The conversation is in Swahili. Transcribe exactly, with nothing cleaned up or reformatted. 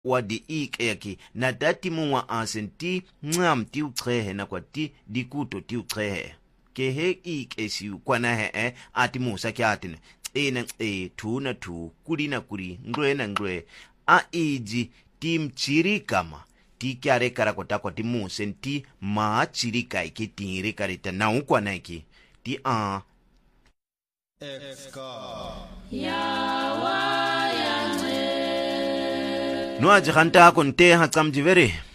wa di ike yaki na dati mwa asenti ngam ti uchehe na kwa ti dikuto ti uchehe ke he ike si kwa na he e ati musa ki atine e na e tu na tu kuri na kuri ngwe na ngwe a iji ti mchirikama ti kyare karakota kwa ti musenti ma chirika iki tiri karita na ukwa na iki ti a Exka Yawa yangwe Noa jikanta konte hatsam jivere